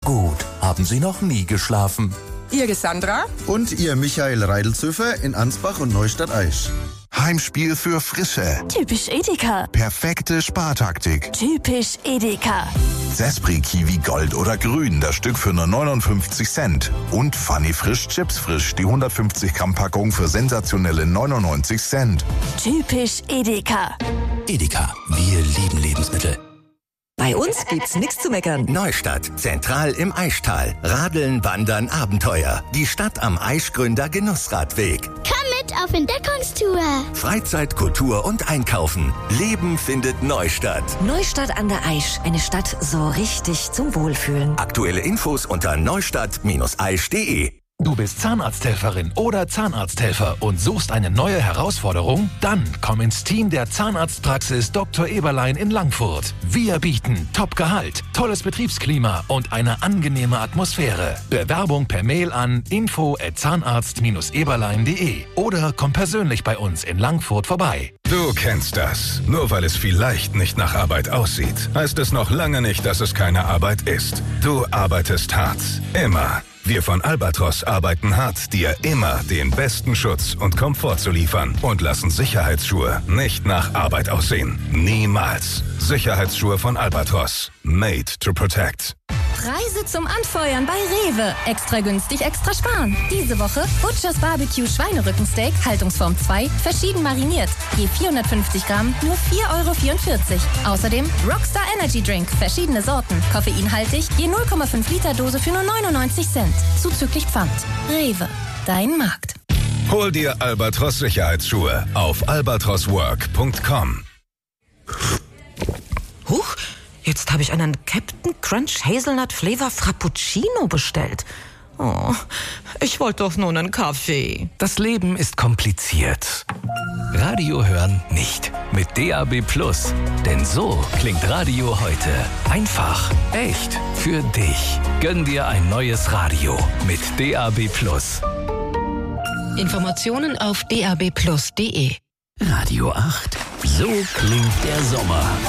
gut haben Sie noch nie geschlafen. Ihre Sandra und Ihr Michael Reidelzöfer in Ansbach und Neustadt-Aisch. Heimspiel für Frische. Typisch Edeka. Perfekte Spartaktik. Typisch Edeka. Sespri Kiwi Gold oder Grün, das Stück für nur 59 Cent. Und Funny Frisch Chips Frisch, die 150 Gramm Packung für sensationelle 99 Cent. Typisch Edeka. Edeka, wir lieben Lebensmittel. Bei uns gibt's nichts zu meckern. Neustadt, zentral im Aischtal. Radeln, Wandern, Abenteuer. Die Stadt am Aischgründer Genussradweg. Komm mit auf Entdeckungstour. Freizeit, Kultur und Einkaufen. Leben findet Neustadt. Neustadt an der Aisch. Eine Stadt so richtig zum Wohlfühlen. Aktuelle Infos unter neustadt-aisch.de. Du bist Zahnarzthelferin oder Zahnarzthelfer und suchst eine neue Herausforderung? Dann komm ins Team der Zahnarztpraxis Dr. Eberlein in Langfurt. Wir bieten Top-Gehalt, tolles Betriebsklima und eine angenehme Atmosphäre. Bewerbung per Mail an info@zahnarzt-eberlein.de oder komm persönlich bei uns in Langfurt vorbei. Du kennst das. Nur weil es vielleicht nicht nach Arbeit aussieht, heißt es noch lange nicht, dass es keine Arbeit ist. Du arbeitest hart. Immer. Wir von Albatros arbeiten hart, dir immer den besten Schutz und Komfort zu liefern und lassen Sicherheitsschuhe nicht nach Arbeit aussehen. Niemals. Sicherheitsschuhe von Albatros. Made to protect. Preise zum Anfeuern bei Rewe. Extra günstig, extra sparen. Diese Woche Butchers Barbecue Schweinerückensteak, Haltungsform 2, verschieden mariniert. Je 450 Gramm, nur 4,44 €. Außerdem Rockstar Energy Drink, verschiedene Sorten. Koffeinhaltig, je 0,5 Liter Dose für nur 99 Cent. Zuzüglich Pfand. Rewe, dein Markt. Hol dir Albatros Sicherheitsschuhe auf albatroswork.com. Huch, jetzt habe ich einen Captain Crunch Hazelnut Flavor Frappuccino bestellt. Oh, ich wollte doch nur einen Kaffee. Das Leben ist kompliziert. Radio hören nicht. Mit DAB+. Denn so klingt Radio heute. Einfach, echt, für dich. Gönn dir ein neues Radio mit DAB+. Informationen auf dabplus.de. Radio 8. So klingt der Sommer.